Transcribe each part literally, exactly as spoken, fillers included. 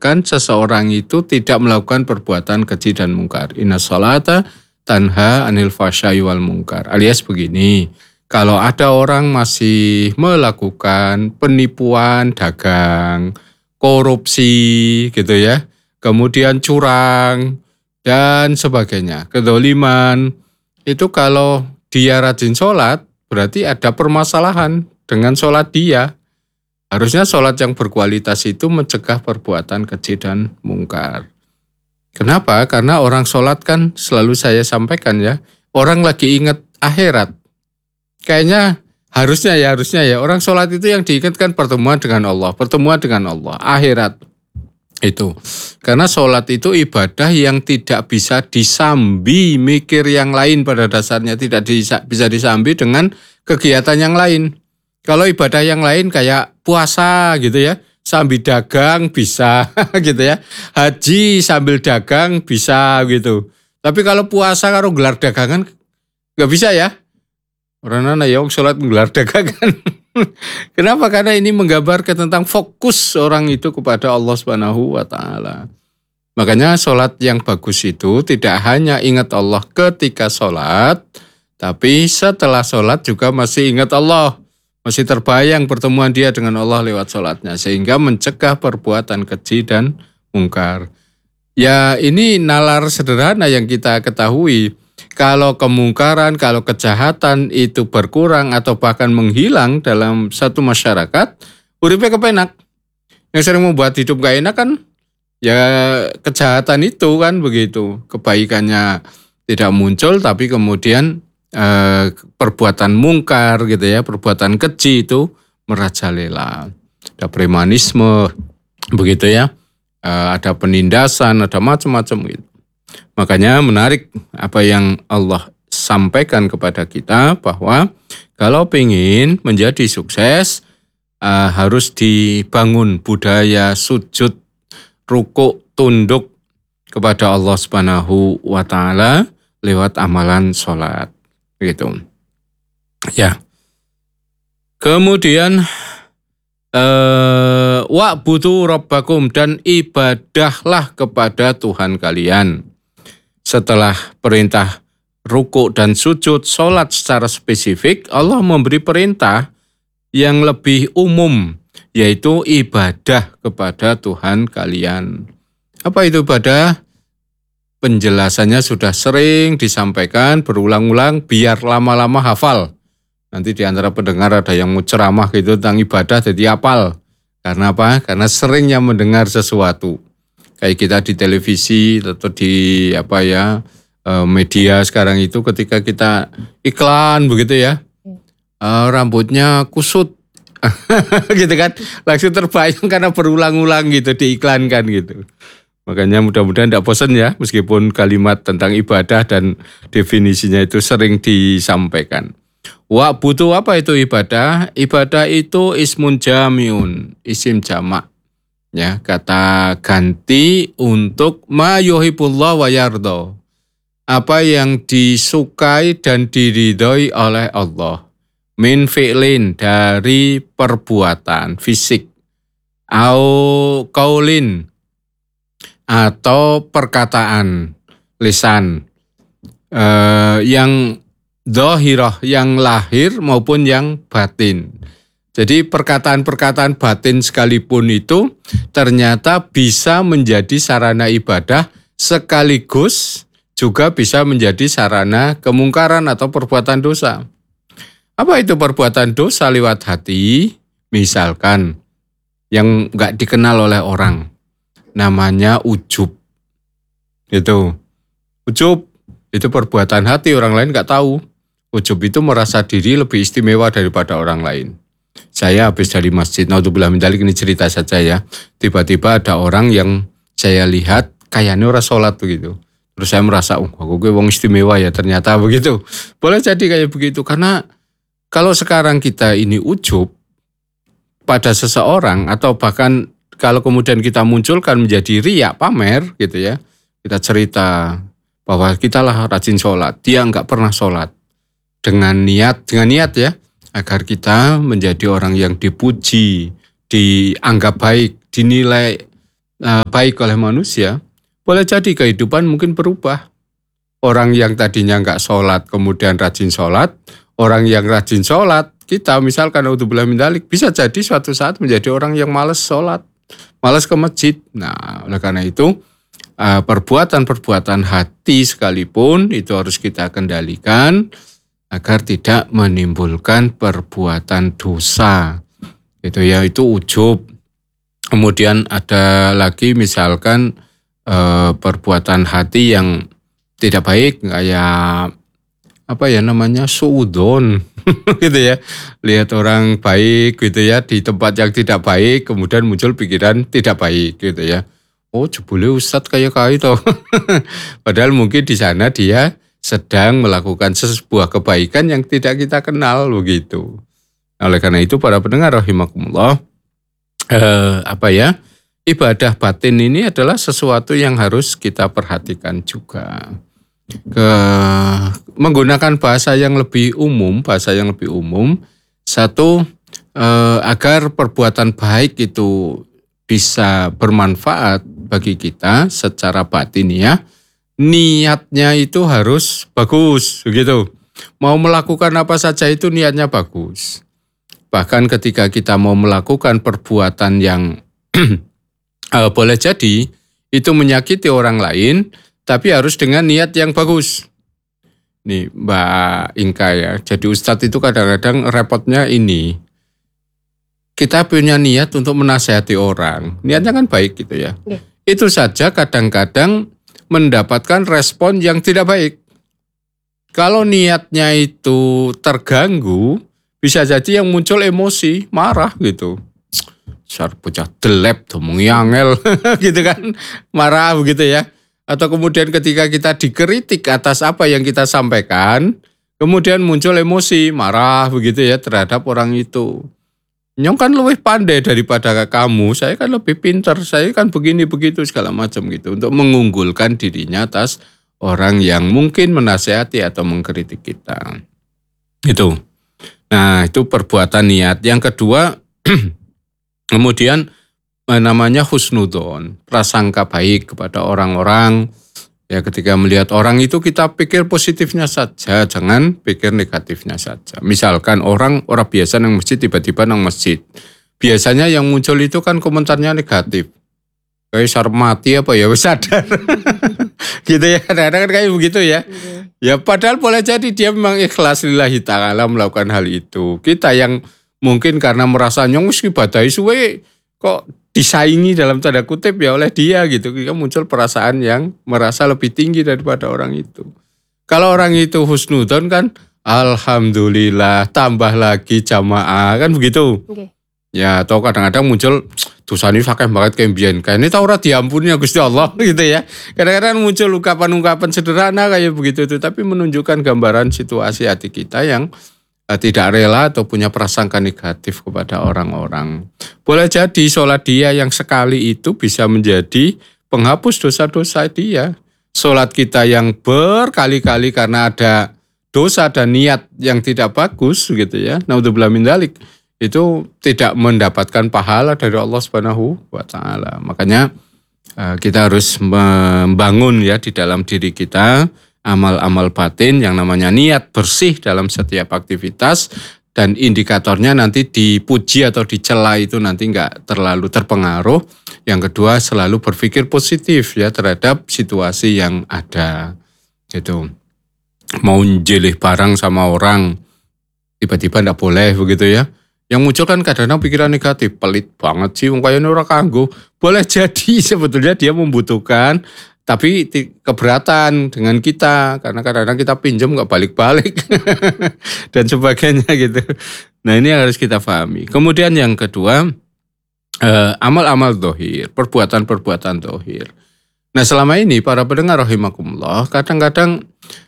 asalkan seseorang itu tidak melakukan perbuatan keji dan mungkar. Inna sholata tanha anil fahsya'i wal mungkar. Alias begini, kalau ada orang masih melakukan penipuan dagang, korupsi gitu ya, kemudian curang dan sebagainya, kedoliman, itu kalau dia rajin sholat, berarti ada permasalahan dengan sholat dia. Harusnya sholat yang berkualitas itu mencegah perbuatan keji dan mungkar. Kenapa? Karena orang sholat kan selalu saya sampaikan ya, orang lagi ingat akhirat. Kayaknya harusnya ya, harusnya ya, orang sholat itu yang diingatkan pertemuan dengan Allah, pertemuan dengan Allah, akhirat. Itu. Karena sholat itu ibadah yang tidak bisa disambi mikir yang lain pada dasarnya, tidak bisa disambi dengan kegiatan yang lain. Kalau ibadah yang lain kayak puasa gitu ya, sambil dagang bisa gitu ya. Haji sambil dagang bisa gitu. Tapi kalau puasa karo gelar dagangan nggak bisa ya. Orang ana ya sholat gelar dagangan. Kenapa? Karena ini menggambarkan tentang fokus orang itu kepada Allah Subhanahu wa taala. Makanya sholat yang bagus itu tidak hanya ingat Allah ketika sholat, tapi setelah sholat juga masih ingat Allah. Masih terbayang pertemuan dia dengan Allah lewat sholatnya, sehingga mencegah perbuatan keji dan mungkar. Ya ini nalar sederhana yang kita ketahui. Kalau kemungkaran, kalau kejahatan itu berkurang atau bahkan menghilang dalam satu masyarakat, uripnya kepenak. Yang sering membuat hidup gak enak kan, ya kejahatan itu kan begitu. Kebaikannya tidak muncul, tapi kemudian eh, perbuatan mungkar gitu ya, perbuatan keji itu merajalela. Ada premanisme, begitu ya. Eh, ada penindasan, ada macam-macam gitu. Makanya menarik apa yang Allah sampaikan kepada kita bahwa kalau ingin menjadi sukses uh, harus dibangun budaya sujud, rukuk, tunduk kepada Allah Subhanahu wa taala lewat amalan sholat. Begitu. Ya. Kemudian uh, wa'budu rabbakum, dan ibadahlah kepada Tuhan kalian. Setelah perintah rukuk dan sujud, sholat secara spesifik, Allah memberi perintah yang lebih umum, yaitu ibadah kepada Tuhan kalian. Apa itu ibadah? Penjelasannya sudah sering disampaikan berulang-ulang biar lama-lama hafal. Nanti di antara pendengar ada yang mau ceramah gitu tentang ibadah jadi hafal. Karena apa? Karena seringnya mendengar sesuatu. Kayak kita di televisi atau di apa ya media sekarang itu ketika kita iklan begitu ya, uh, rambutnya kusut gitu kan, langsung terbayang karena berulang-ulang gitu diiklankan gitu. Makanya mudah-mudahan tidak bosan ya, meskipun kalimat tentang ibadah dan definisinya itu sering disampaikan. Wa butuh apa itu ibadah? Ibadah itu ismun jamiun, isim jamak. Ya, kata ganti untuk ma yuhibbullah wa yarda. Apa yang disukai dan diridhoi oleh Allah. Min fi'lin, dari perbuatan fisik. Au qaulin, atau perkataan lisan. Eh, yang dhahirah, yang lahir maupun yang batin. Jadi perkataan-perkataan batin sekalipun itu ternyata bisa menjadi sarana ibadah sekaligus juga bisa menjadi sarana kemungkaran atau perbuatan dosa. Apa itu perbuatan dosa lewat hati? Misalkan yang nggak dikenal oleh orang, namanya ujub. Itu ujub itu perbuatan hati, orang lain nggak tahu. Ujub itu merasa diri lebih istimewa daripada orang lain. Saya habis dari masjid, naudzubillah min dzalik, ini cerita saja ya. Tiba-tiba ada orang yang saya lihat kayaknya orang sholat begitu. Terus saya merasa, oh aku gue wong istimewa ya, ternyata begitu. Boleh jadi kayak begitu, karena kalau sekarang kita ini ujub pada seseorang, atau bahkan kalau kemudian kita munculkan menjadi riya, pamer gitu ya. Kita cerita bahwa kita lah rajin sholat, dia enggak pernah sholat. Dengan niat, dengan niat ya, agar kita menjadi orang yang dipuji, dianggap baik, dinilai uh, baik oleh manusia, boleh jadi kehidupan mungkin berubah. Orang yang tadinya nggak sholat kemudian rajin sholat, orang yang rajin sholat, kita misalkan naudzubillah min dzalik, bisa jadi suatu saat menjadi orang yang malas sholat, malas ke masjid. Nah, oleh karena itu uh, perbuatan-perbuatan hati sekalipun itu harus kita kendalikan agar tidak menimbulkan perbuatan dosa. Itu ya, itu ujub. Kemudian ada lagi misalkan eh, perbuatan hati yang tidak baik, kayak apa ya namanya, suudon gitu ya. Lihat orang baik gitu ya di tempat yang tidak baik, kemudian muncul pikiran tidak baik gitu ya. Oh, jebule ustadz kayak kayak itu. Padahal mungkin di sana dia sedang melakukan sebuah kebaikan yang tidak kita kenal begitu. Oleh karena itu para pendengar rahimakumullah, Eh, apa ya, ibadah batin ini adalah sesuatu yang harus kita perhatikan juga. Ke, menggunakan bahasa yang lebih umum, bahasa yang lebih umum, satu eh, agar perbuatan baik itu bisa bermanfaat bagi kita secara batin ya, niatnya itu harus bagus, begitu. Mau melakukan apa saja itu niatnya bagus. Bahkan ketika kita mau melakukan perbuatan yang uh, boleh jadi itu menyakiti orang lain, tapi harus dengan niat yang bagus. Nih Mbak Inka ya, jadi ustadz itu kadang-kadang repotnya ini. Kita punya niat untuk menasihati orang, niatnya kan baik gitu ya. Yeah. Itu saja kadang-kadang mendapatkan respon yang tidak baik. Kalau niatnya itu terganggu, bisa jadi yang muncul emosi, marah gitu. Sar bocah delep, domong yangel gitu kan, marah begitu ya. Atau kemudian ketika kita dikritik atas apa yang kita sampaikan, kemudian muncul emosi, marah begitu ya terhadap orang itu. Nyong kan lebih pandai daripada kamu, saya kan lebih pintar, saya kan begini begitu segala macam gitu. Untuk mengunggulkan dirinya atas orang yang mungkin menasihati atau mengkritik kita. Gitu. Nah, itu perbuatan niat. Yang kedua, kemudian namanya husnudon, prasangka baik kepada orang-orang. Ya, ketika melihat orang itu kita pikir positifnya saja, jangan pikir negatifnya saja. Misalkan orang orang biasa nang masjid tiba-tiba nang masjid. Biasanya yang muncul itu kan komentarnya negatif. Kayak sar mati apa ya, wis sadar. Gitu ya, kadang-kadang kayak begitu ya. Ya padahal boleh jadi dia memang ikhlas lillahi ta'ala melakukan hal itu. Kita yang mungkin karena merasa nyong wis ibadahi suwe kok disaingi dalam tanda kutip ya oleh dia gitu. Kita muncul perasaan yang merasa lebih tinggi daripada orang itu. Kalau orang itu husnudon kan alhamdulillah, tambah lagi jamaah kan begitu. Okay. Ya atau kadang-kadang muncul dosane sakeh banget kayak mbiyen. Kayane ta ora diampuni ya Gusti Allah gitu ya. Kadang-kadang muncul ungkapan-ungkapan sederhana kayak begitu itu, tapi menunjukkan gambaran situasi hati kita yang uh, tidak rela atau punya prasangka negatif kepada orang-orang. Boleh jadi sholat dia yang sekali itu bisa menjadi penghapus dosa-dosa dia. Sholat kita yang berkali-kali karena ada dosa dan niat yang tidak bagus gitu ya. Naudzubillah min dzalik. Itu tidak mendapatkan pahala dari Allah Subhanahu wa taala. Makanya kita harus membangun ya di dalam diri kita amal-amal batin yang namanya niat bersih dalam setiap aktivitas, dan indikatornya nanti dipuji atau dicela itu nanti enggak terlalu terpengaruh. Yang kedua selalu berpikir positif ya terhadap situasi yang ada. Gitu. Mau jelih barang sama orang tiba-tiba enggak boleh begitu ya. Yang muncul kan kadang-kadang pikiran negatif, pelit banget sih, wong kayane ora kanggo. Boleh jadi sebetulnya dia membutuhkan, tapi keberatan dengan kita karena kadang-kadang kita pinjam nggak balik-balik dan sebagainya gitu. Nah ini yang harus kita pahami. Kemudian yang kedua, eh, amal-amal dohir, perbuatan-perbuatan dohir. Nah selama ini para pendengar rahimakumullah kadang-kadang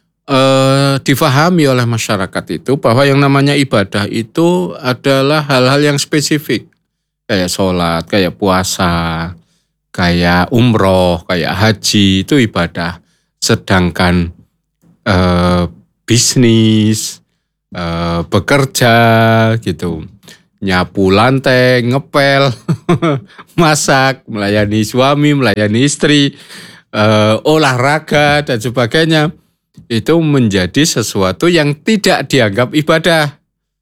Eh, difahami oleh masyarakat itu bahwa yang namanya ibadah itu adalah hal-hal yang spesifik. Kayak sholat, kayak puasa, kayak umroh, kayak haji, itu ibadah. Sedangkan eh, bisnis, eh, bekerja gitu, nyapu lantai, ngepel, masak, melayani suami, melayani istri, eh, olahraga dan sebagainya. Itu menjadi sesuatu yang tidak dianggap ibadah.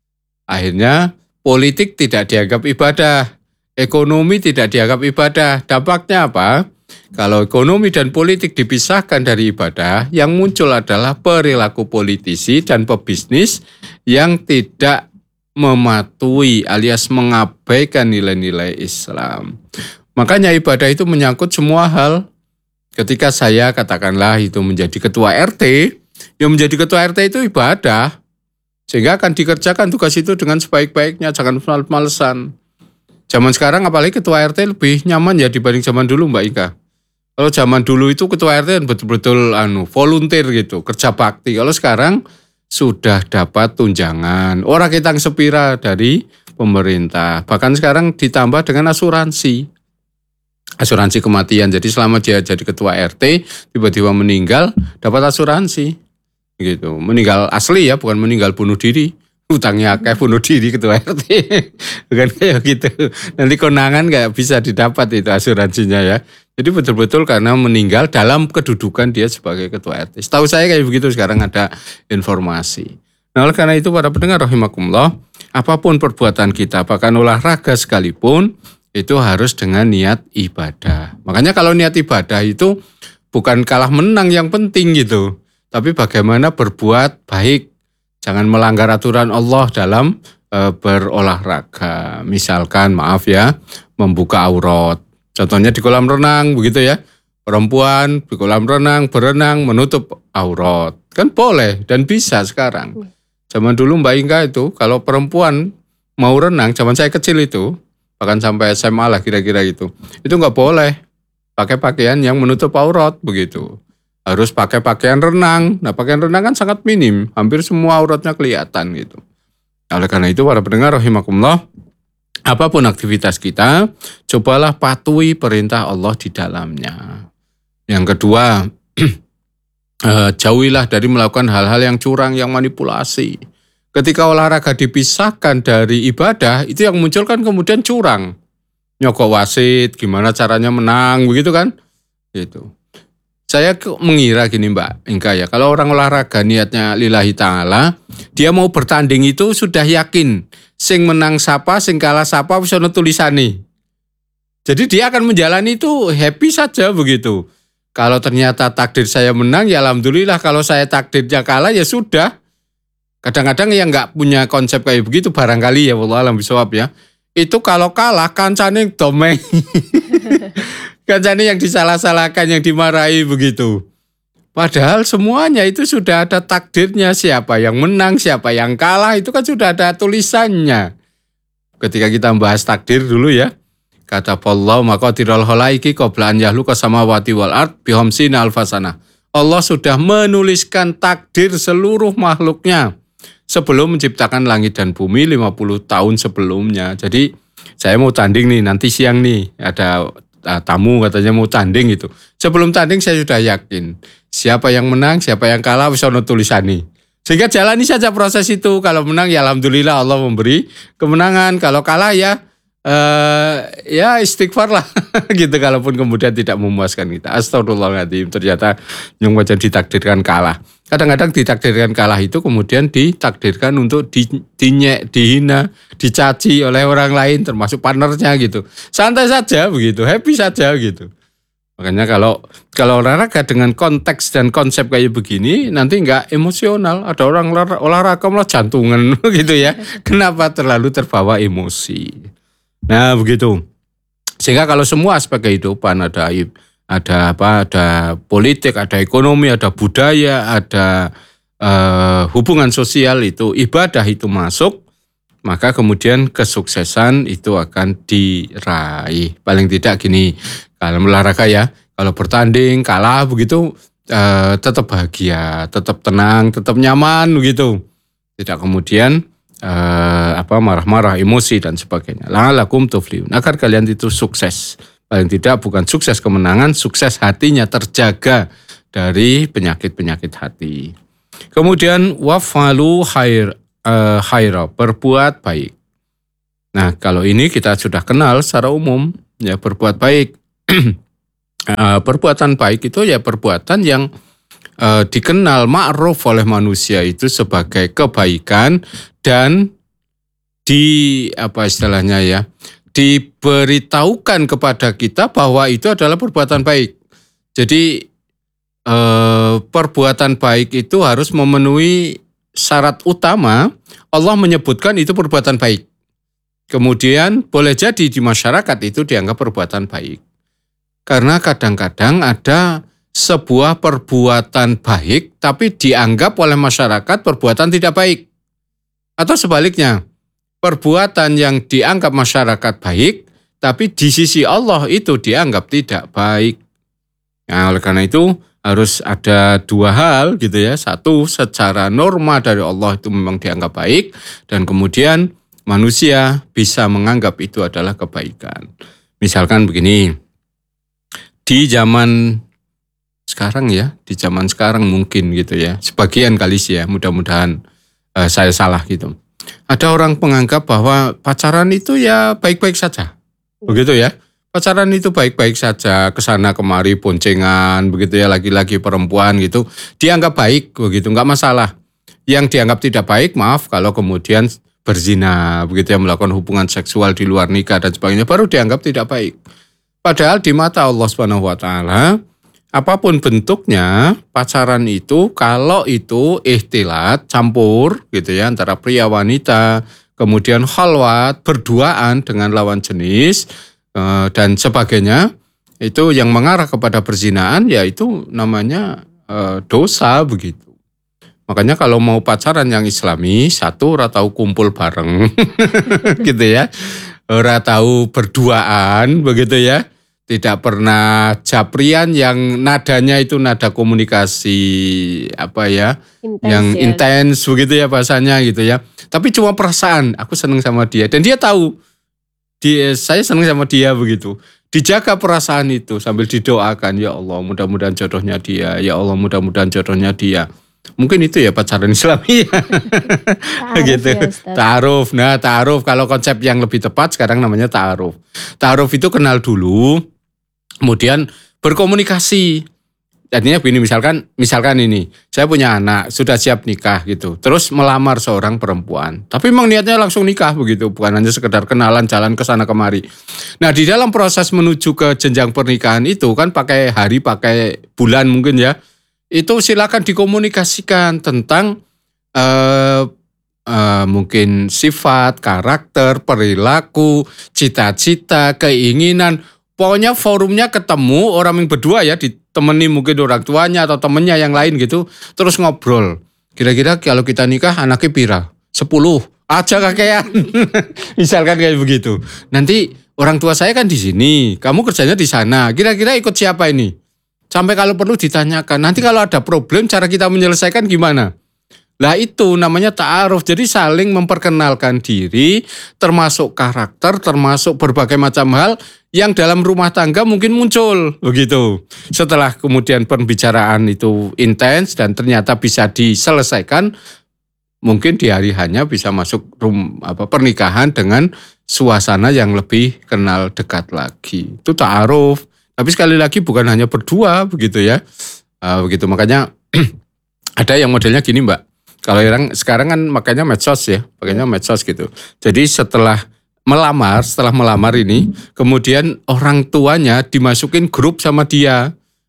Akhirnya politik tidak dianggap ibadah, ekonomi tidak dianggap ibadah. Dampaknya apa? Kalau ekonomi dan politik dipisahkan dari ibadah, yang muncul adalah perilaku politisi dan pebisnis yang tidak mematuhi alias mengabaikan nilai-nilai Islam. Makanya ibadah itu menyangkut semua hal. Ketika saya katakanlah itu menjadi ketua R T, yang menjadi ketua R T itu ibadah. Sehingga akan dikerjakan tugas itu dengan sebaik-baiknya, jangan males-malesan. Zaman sekarang apalagi ketua R T lebih nyaman ya dibanding zaman dulu Mbak Ika. Kalau zaman dulu itu ketua R T betul-betul anu volunteer gitu, kerja bakti. Kalau sekarang sudah dapat tunjangan, orang kita sepira dari pemerintah. Bahkan sekarang ditambah dengan asuransi. Asuransi kematian. Jadi selama dia jadi ketua R T, tiba-tiba meninggal, dapat asuransi. Gitu. Meninggal asli ya, bukan meninggal bunuh diri. Utangnya kayak bunuh diri ketua R T. Bukan kayak gitu. Nanti konangan nggak bisa didapat itu asuransinya ya. Jadi betul-betul karena meninggal dalam kedudukan dia sebagai ketua R T. Setahu saya kayak begitu, sekarang ada informasi. Nah oleh karena itu para pendengar rahimakumullah, apapun perbuatan kita, bahkan olahraga sekalipun, itu harus dengan niat ibadah. Makanya kalau niat ibadah itu bukan kalah menang yang penting gitu. Tapi bagaimana berbuat baik. Jangan melanggar aturan Allah dalam e, berolahraga. Misalkan maaf ya, membuka aurat. Contohnya di kolam renang begitu ya. Perempuan di kolam renang, berenang, menutup aurat. Kan boleh dan bisa sekarang. Zaman dulu Mbak Inka itu, kalau perempuan mau renang, zaman saya kecil itu, bahkan sampai S M A lah kira-kira gitu, itu nggak boleh pakai pakaian yang menutup aurat begitu. Harus pakai pakaian renang. Nah pakaian renang kan sangat minim, hampir semua auratnya kelihatan gitu. Oleh karena itu para pendengar rahimakumullah, apapun aktivitas kita, cobalah patuhi perintah Allah di dalamnya. Yang kedua, jauhilah dari melakukan hal-hal yang curang, yang manipulasi. Ketika olahraga dipisahkan dari ibadah, itu yang muncul kan kemudian curang. Nyogok wasit, gimana caranya menang, begitu kan? Gitu. Saya mengira gini Mbak Inka ya, kalau orang olahraga niatnya lillahi ta'ala, dia mau bertanding itu sudah yakin, sing menang siapa, sing kalah siapa, bisa nutulisani. Jadi dia akan menjalani itu happy saja begitu. Kalau ternyata takdir saya menang, ya alhamdulillah. Kalau saya takdirnya kalah, ya sudah. Kadang-kadang yang nggak punya konsep kayak begitu, barangkali ya, wallah alam bisawab ya. Itu kalau kalah, kancane domeng. Kancane yang disalah-salahkan, yang dimarahi begitu. Padahal semuanya itu sudah ada takdirnya. Siapa yang menang, siapa yang kalah, itu kan sudah ada tulisannya. Ketika kita bahas takdir dulu ya. Kata Allah, maqadirul khalaiki qabla an yahluqa samawati wal ard bihamsina alfasana. Allah sudah menuliskan takdir seluruh makhluknya sebelum menciptakan langit dan bumi lima puluh tahun sebelumnya. Jadi saya mau tanding nih nanti siang nih, ada uh, tamu katanya mau tanding gitu. Sebelum tanding saya sudah yakin siapa yang menang, siapa yang kalah bisa nutulisani. Sehingga jalani saja proses itu. Kalau menang ya alhamdulillah Allah memberi kemenangan. Kalau kalah ya Uh, ya istighfar lah gitu, kalaupun kemudian tidak memuaskan kita. Astagfirullahaladzim, ternyata yang wajan ditakdirkan kalah. Kadang-kadang ditakdirkan kalah itu kemudian ditakdirkan untuk di, dinyek, dihina, dicaci oleh orang lain termasuk partnernya gitu. Santai saja begitu, happy saja gitu. Makanya kalau kalau olahraga dengan konteks dan konsep kayak begini nanti nggak emosional. Ada orang olahraga malah jantungan gitu ya. Kenapa? Terlalu terbawa emosi. Nah begitu, sehingga kalau semua aspek kehidupan ada ada apa, ada politik, ada ekonomi, ada budaya, ada uh, hubungan sosial, itu ibadah itu masuk, maka kemudian kesuksesan itu akan diraih. Paling tidak gini, kalau olahraga ya, kalau bertanding kalah begitu uh, tetap bahagia, tetap tenang, tetap nyaman begitu, tidak kemudian Uh, apa marah-marah, emosi dan sebagainya. La'allakum tuflihun, agar kalian itu sukses. Paling tidak bukan sukses kemenangan, sukses hatinya terjaga dari penyakit-penyakit hati. Kemudian wafalu khair uh, khaira, berbuat baik. Nah, kalau ini kita sudah kenal secara umum, ya berbuat baik. Uh, perbuatan baik itu ya perbuatan yang uh, dikenal ma'ruf oleh manusia itu sebagai kebaikan dan di apa istilahnya ya, diberitahukan kepada kita bahwa itu adalah perbuatan baik. Jadi uh, perbuatan baik itu harus memenuhi syarat utama. Allah menyebutkan itu perbuatan baik. Kemudian boleh jadi di masyarakat itu dianggap perbuatan baik. Karena kadang-kadang ada sebuah perbuatan baik tapi dianggap oleh masyarakat perbuatan tidak baik. Atau sebaliknya, perbuatan yang dianggap masyarakat baik tapi di sisi Allah itu dianggap tidak baik. Nah, oleh karena itu harus ada dua hal gitu ya. Satu, secara norma dari Allah itu memang dianggap baik, dan kemudian manusia bisa menganggap itu adalah kebaikan. Misalkan begini. Di zaman sekarang ya, di zaman sekarang mungkin gitu ya, sebagian kali sih ya, mudah-mudahan uh, saya salah gitu. Ada orang menganggap bahwa pacaran itu ya baik-baik saja, begitu ya. Pacaran itu baik-baik saja, kesana kemari boncengan, begitu ya, laki-laki perempuan gitu, dianggap baik begitu, nggak masalah. Yang dianggap tidak baik, maaf kalau kemudian berzina, begitu ya, melakukan hubungan seksual di luar nikah dan sebagainya, baru dianggap tidak baik. Padahal di mata Allah Subhanahu wa taala, apapun bentuknya, pacaran itu kalau itu ikhtilat, campur gitu ya, antara pria wanita, kemudian khalwat, berduaan dengan lawan jenis eh, dan sebagainya, itu yang mengarah kepada perzinaan, ya itu namanya eh, dosa begitu. Makanya kalau mau pacaran yang Islami, satu ora tahu kumpul bareng gitu ya. Ora tahu berduaan begitu ya. Tidak pernah japrian yang nadanya itu nada komunikasi apa ya, intense yang ya. Intens begitu ya bahasanya gitu ya. Tapi cuma perasaan, aku seneng sama dia dan dia tahu dia saya seneng sama dia begitu. Dijaga perasaan itu sambil didoakan, ya Allah mudah-mudahan jodohnya dia, ya Allah mudah-mudahan jodohnya dia. Mungkin itu ya pacaran Islami ya. gitu. Ya, ta'aruf. Nah, ta'aruf kalau konsep yang lebih tepat sekarang namanya ta'aruf. Ta'aruf itu kenal dulu, kemudian berkomunikasi. Jadinya begini, misalkan misalkan ini, saya punya anak, sudah siap nikah gitu. Terus melamar seorang perempuan. Tapi memang niatnya langsung nikah begitu, bukan hanya sekedar kenalan jalan ke sana kemari. Nah, di dalam proses menuju ke jenjang pernikahan itu kan pakai hari, pakai bulan mungkin ya. Itu silakan dikomunikasikan tentang uh, uh, mungkin sifat, karakter, perilaku, cita-cita, keinginan. Pokoknya forumnya ketemu orang yang berdua ya, ditemani mungkin orang tuanya atau temennya yang lain gitu. Terus ngobrol. Kira-kira kalau kita nikah anaknya pira? Sepuluh. Aja kakean. Misalkan kayak begitu. Nanti orang tua saya kan di sini, kamu kerjanya di sana. Kira-kira ikut siapa ini? Sampai kalau perlu ditanyakan, nanti kalau ada problem cara kita menyelesaikan gimana? Lah itu namanya ta'aruf, jadi saling memperkenalkan diri, termasuk karakter, termasuk berbagai macam hal yang dalam rumah tangga mungkin muncul, begitu. Setelah kemudian pembicaraan itu intens dan ternyata bisa diselesaikan, mungkin di hari hanya bisa masuk rum, apa, pernikahan dengan suasana yang lebih kenal dekat lagi. Itu ta'aruf. Tapi sekali lagi bukan hanya berdua begitu ya, uh, begitu makanya ada yang modelnya gini Mbak. Kalau orang sekarang kan makanya medsos ya, pakainya medsos gitu. Jadi setelah melamar, setelah melamar ini, kemudian orang tuanya dimasukin grup sama dia.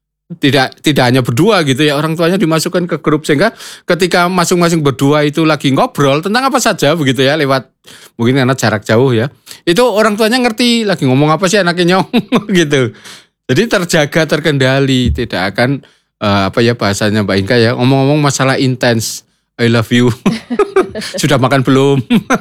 Tidak tidak hanya berdua gitu ya, orang tuanya dimasukkan ke grup sehingga ketika masing-masing berdua itu lagi ngobrol tentang apa saja begitu ya, lewat mungkin karena jarak jauh ya. Itu orang tuanya ngerti lagi ngomong apa sih anaknya nyong gitu. Jadi terjaga, terkendali, tidak akan uh, apa ya bahasanya Mbak Inka ya, ngomong-ngomong masalah intens, I love you, sudah makan belum,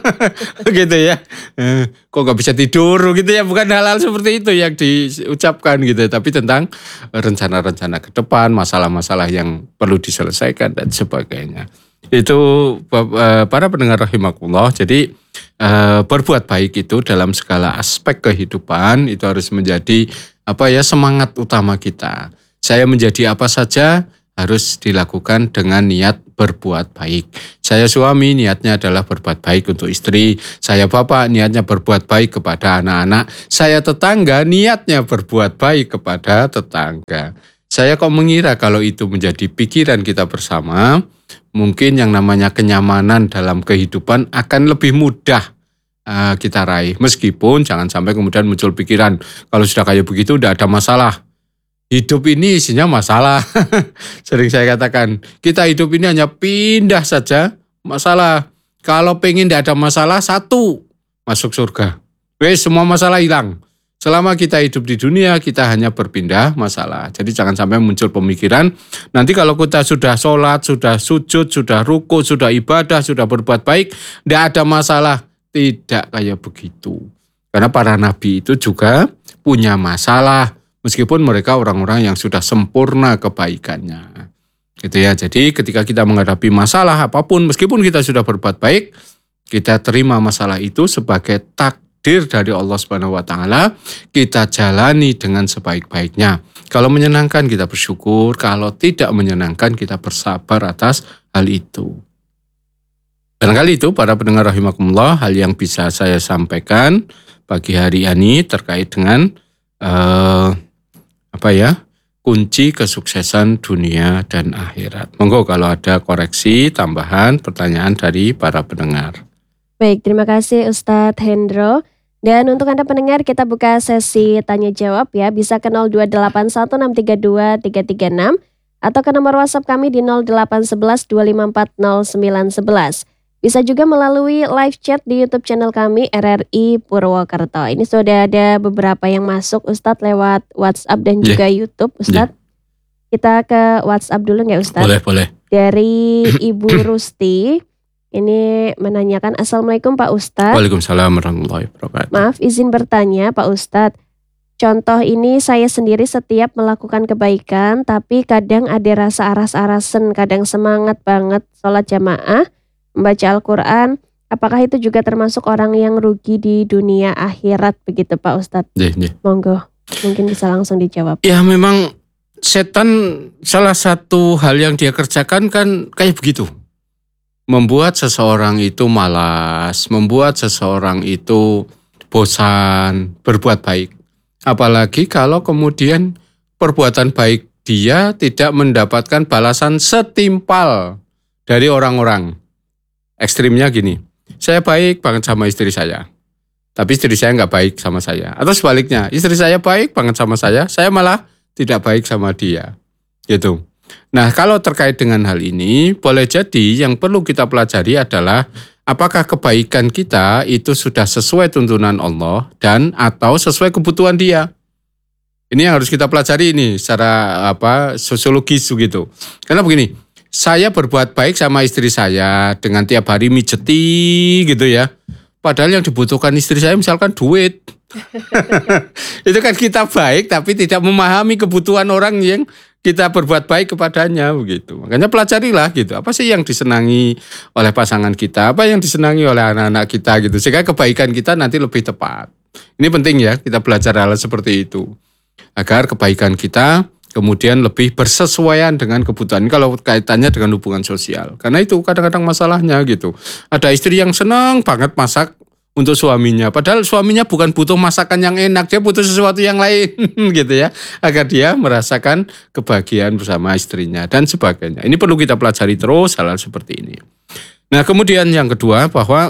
gitu ya, uh, kok nggak bisa tidur, gitu ya, bukan hal-hal seperti itu yang diucapkan gitu, tapi tentang rencana-rencana ke depan, masalah-masalah yang perlu diselesaikan dan sebagainya. Itu uh, para pendengar rahimakumullah, jadi uh, berbuat baik itu dalam segala aspek kehidupan itu harus menjadi apa ya semangat utama kita. Saya menjadi apa saja harus dilakukan dengan niat berbuat baik. Saya suami niatnya adalah berbuat baik untuk istri, saya bapak niatnya berbuat baik kepada anak-anak, saya tetangga niatnya berbuat baik kepada tetangga. Saya kok mengira kalau itu menjadi pikiran kita bersama, mungkin yang namanya kenyamanan dalam kehidupan akan lebih mudah uh, kita raih. Meskipun jangan sampai kemudian muncul pikiran, kalau sudah kayak begitu udah ada masalah. Hidup ini isinya masalah. Sering saya katakan, kita hidup ini hanya pindah saja masalah. Kalau pengen tidak ada masalah, satu, masuk surga. Wes, semua masalah hilang. Selama kita hidup di dunia, kita hanya berpindah masalah. Jadi jangan sampai muncul pemikiran, nanti kalau kita sudah sholat, sudah sujud, sudah ruku, sudah ibadah, sudah berbuat baik, tidak ada masalah. Tidak kayak begitu. Karena para nabi itu juga punya masalah. Meskipun mereka orang-orang yang sudah sempurna kebaikannya. Gitu ya. Jadi ketika kita menghadapi masalah apapun, meskipun kita sudah berbuat baik, kita terima masalah itu sebagai takdir dari Allah Subhanahu wa taala, kita jalani dengan sebaik-baiknya. Kalau menyenangkan kita bersyukur, kalau tidak menyenangkan kita bersabar atas hal itu. Barangkali itu para pendengar rahimakumullah, hal yang bisa saya sampaikan pagi hari ini terkait dengan uh, apa ya, kunci kesuksesan dunia dan akhirat. Monggo kalau ada koreksi, tambahan, pertanyaan dari para pendengar. Baik, terima kasih Ustadz Hendro. Dan untuk Anda pendengar, kita buka sesi tanya jawab ya. Bisa ke nol dua delapan satu enam tiga dua tiga tiga enam atau ke nomor WhatsApp kami di nol delapan satu satu dua lima empat nol sembilan satu satu. Bisa juga melalui live chat di YouTube channel kami R R I Purwokerto. Ini sudah ada beberapa yang masuk Ustadz lewat WhatsApp dan juga yeah. YouTube Ustadz. Yeah. Kita ke WhatsApp dulu nggak Ustadz? Boleh, boleh. Dari Ibu Rusti, ini menanyakan, Assalamualaikum Pak Ustadz. Waalaikumsalam warahmatullahi wabarakatuh. Maaf izin bertanya Pak Ustadz. Contoh ini saya sendiri setiap melakukan kebaikan, tapi kadang ada rasa aras-arasan, kadang semangat banget sholat jamaah, membaca Al-Quran, apakah itu juga termasuk orang yang rugi di dunia akhirat begitu Pak Ustadz? Yeah, yeah. Monggo, mungkin bisa langsung dijawab. Ya memang setan salah satu hal yang dia kerjakan kan kayak begitu. Membuat seseorang itu malas, membuat seseorang itu bosan berbuat baik. Apalagi kalau kemudian perbuatan baik dia tidak mendapatkan balasan setimpal dari orang-orang. Ekstrimnya gini, saya baik banget sama istri saya, tapi istri saya nggak baik sama saya. Atau sebaliknya, istri saya baik banget sama saya, saya malah tidak baik sama dia. Gitu. Nah, kalau terkait dengan hal ini, boleh jadi yang perlu kita pelajari adalah apakah kebaikan kita itu sudah sesuai tuntunan Allah dan atau sesuai kebutuhan dia. Ini yang harus kita pelajari ini secara apa sosiologis gitu. Karena begini, saya berbuat baik sama istri saya dengan tiap hari mijeti gitu ya. Padahal yang dibutuhkan istri saya misalkan duit. Itu kan kita baik tapi tidak memahami kebutuhan orang yang kita berbuat baik kepadanya begitu. Makanya pelajarilah gitu. Apa sih yang disenangi oleh pasangan kita? Apa yang disenangi oleh anak-anak kita gitu. Sehingga kebaikan kita nanti lebih tepat. Ini penting ya kita belajar hal seperti itu. Agar kebaikan kita kemudian lebih bersesuaian dengan kebutuhan. Kalau kaitannya dengan hubungan sosial. Karena itu kadang-kadang masalahnya gitu. Ada istri yang senang banget masak untuk suaminya. Padahal suaminya bukan butuh masakan yang enak. Dia butuh sesuatu yang lain gitu ya. Agar dia merasakan kebahagiaan bersama istrinya dan sebagainya. Ini perlu kita pelajari terus hal-hal seperti ini. Nah kemudian yang kedua bahwa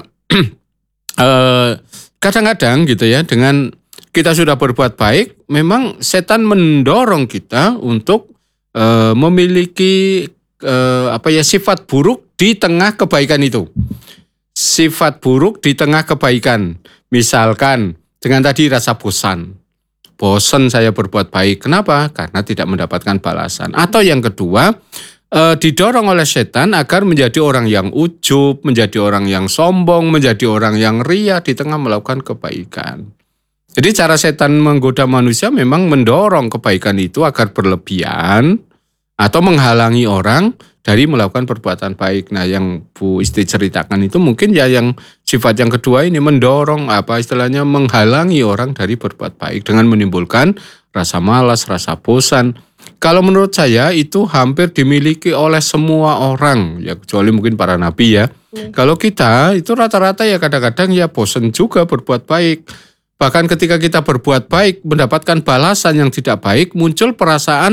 eh, kadang-kadang gitu ya dengan kita sudah berbuat baik, memang setan mendorong kita untuk e, memiliki e, apa ya sifat buruk di tengah kebaikan itu. Sifat buruk di tengah kebaikan. Misalkan dengan tadi rasa bosan. Bosan saya berbuat baik. Kenapa? Karena tidak mendapatkan balasan. Atau yang kedua, e, didorong oleh setan agar menjadi orang yang ujub, menjadi orang yang sombong, menjadi orang yang ria di tengah melakukan kebaikan. Jadi cara setan menggoda manusia memang mendorong kebaikan itu agar berlebihan atau menghalangi orang dari melakukan perbuatan baik. Nah yang Bu Isti ceritakan itu mungkin ya yang sifat yang kedua ini mendorong apa istilahnya menghalangi orang dari berbuat baik dengan menimbulkan rasa malas, rasa bosan. Kalau menurut saya itu hampir dimiliki oleh semua orang, ya kecuali mungkin para nabi ya. Hmm. Kalau kita itu rata-rata ya kadang-kadang ya bosen juga berbuat baik. Bahkan ketika kita berbuat baik, mendapatkan balasan yang tidak baik, muncul perasaan